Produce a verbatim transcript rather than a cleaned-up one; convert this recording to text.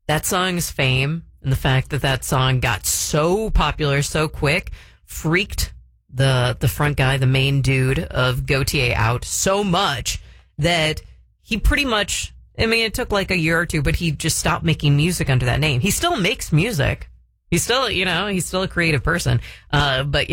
that song's fame and the fact that that song got so popular so quick freaked the the front guy, the main dude of Gotye out so much that he pretty much, I mean, it took like a year or two, but he just stopped making music under that name. He still makes music. He's still, you know, he's still a creative person. Uh, but